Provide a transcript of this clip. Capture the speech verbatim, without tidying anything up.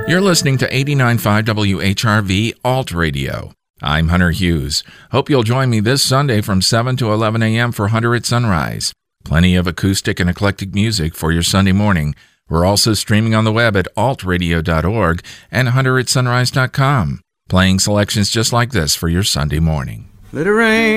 You're listening to eighty-nine point five W H R V Alt Radio. I'm Hunter Hughes. Hope you'll join me this Sunday from seven to eleven a.m. for Hunter at Sunrise. Plenty of acoustic and eclectic music for your Sunday morning. We're also streaming on the web at alt radio dot org and hunter at sunrise dot com, playing selections just like this for your Sunday morning. Let it rain.